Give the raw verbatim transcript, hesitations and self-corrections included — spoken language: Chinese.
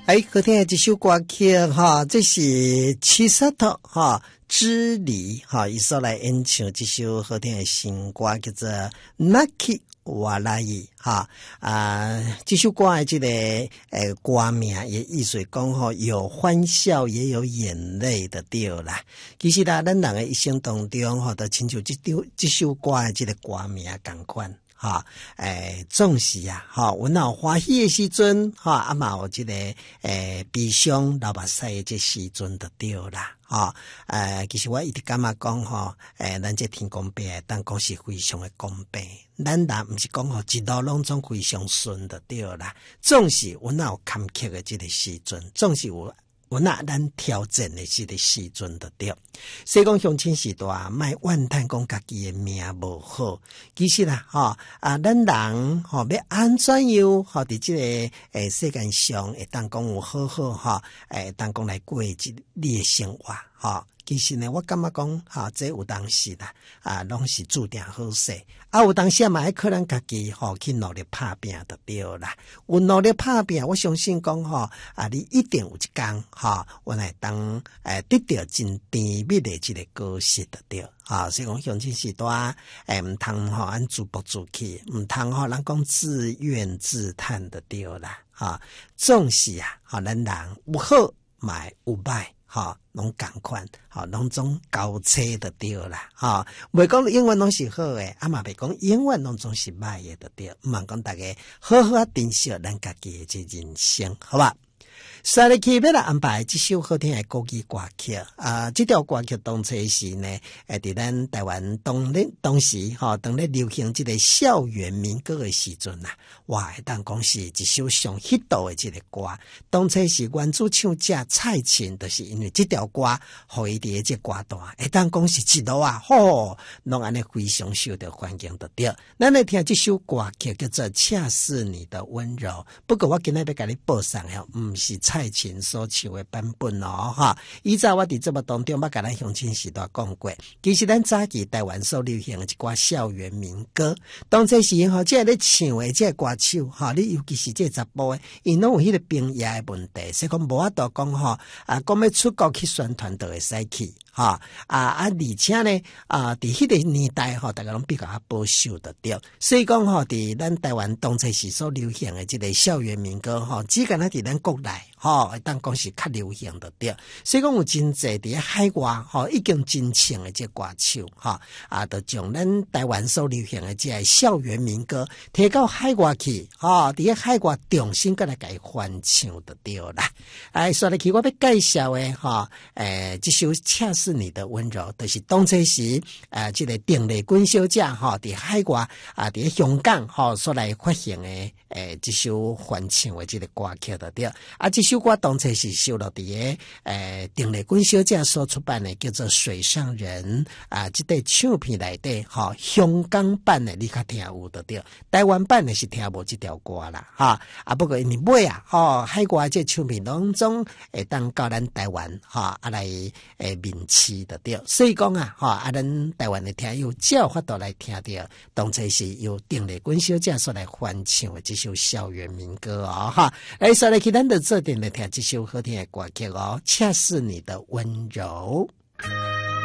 哎，好听的这首歌曲哈，这是七杀头哈之离哈，伊所来演唱这首好听的新歌，叫做《Naki Walai》哈啊，这首歌的这个诶歌名也意思讲吼，有欢笑也有眼泪的对啦。其实啦，咱人的一生当中吼，都亲像这首这首歌的这个歌名同款。哈，诶，总是啊，哈，阮若欢喜的时阵，哈，啊嘛有即个诶悲伤流目屎的这时阵就对啦，哈，诶，其实我一直感觉讲吼，诶，咱这天公伯当讲是非常的公平，咱人毋是讲吼一路拢总非常顺就对啦，总是阮若有坎坷的这个时阵，总是有。有那咱挑战的这个时阵就对，所以讲乡亲时代，莫怨叹讲家己的命无好。其实啦，吼啊，咱人吼要安怎样吼伫这个诶世界上会当讲有好好吼，诶当讲来过即你的生活吼。其实呢，我感觉讲哈，这有当时啦，啊，拢是注定好势。啊，有当时嘛，还可能家己吼去努力打拼就对啦。有努力打拼，我相信讲吼，啊，你一定有一天哈，我来当诶得到真甜蜜的这个果实就对。啊，所以讲乡亲时代，诶，毋通吼按自暴自弃，毋通吼人讲自怨自叹的对啦。啊，总是啊，吼咱人有好嘛有歹。哈，拢共款，哈，拢总交叉的对啦，哈，袂讲永远拢是好诶，啊嘛袂讲永远拢总是歹诶的对，毋茫讲大家好好啊珍惜咱家己诶这人生，好吧？下日起要来安排这首好听的国语歌曲啊！这条歌曲当初是呢，诶，伫咱台湾当咧当时吼，当咧流行这个校园民歌的时阵呐，哇，当讲是一首上 hit 的这个歌。当初是原主唱者蔡琴，就是因为这条歌，互伊伫这歌单，会当讲是一路啊，吼，拢安尼非常受到欢迎的对。咱来听这首歌曲叫做《恰似你的温柔》，不过我今日要甲你报上哦，毋是蔡。蔡琴所唱的版本哦，哈！以前我伫节目当中，捌甲咱乡亲时代讲过，其实咱早期台湾所流行的一寡校园民歌，当这时吼，即个咧唱的即个歌手，哈，你尤其是即个查甫的，因拢有迄个兵役的问题，所以讲无法度讲吼，啊，讲要出国去宣传都会使去。哈啊啊！而且呢啊，伫迄个年代吼，大家拢比较保守的对，所以讲吼，伫咱台湾当初时所流行的即个校园民歌吼，只敢若伫咱国内吼，当讲是较流行的对。所以讲有真济伫海外吼，已经真唱的即歌手吼啊，就将咱台湾所流行的即个校园民歌摕到海外去吼，伫海外重新再来甲伊翻唱就对啦。哎，说来去我要介绍的吼，诶，即首恰是你的温柔，就是当初时啊，这个邓丽君小姐哈，伫海外啊，伫香港哈所来发行的诶，这首翻唱的这个歌曲的对。啊，这首歌当初是收录伫个诶邓丽君小姐所出版的叫做《水上人》啊，这个唱片内底哈，香港版的你较听有的对，台湾版的是听无这条歌啦哈。啊，不过因为买啊，哈海外这唱片当中会当到咱台湾哈啊来诶面。市的对，所以讲啊，哈啊，咱台湾的听友只有法度来听到，当初是由邓丽君小姐所来翻唱的这首校园民歌哦，哈，来，所以去咱就做点来听这首好听的歌曲哦，恰似你的温柔。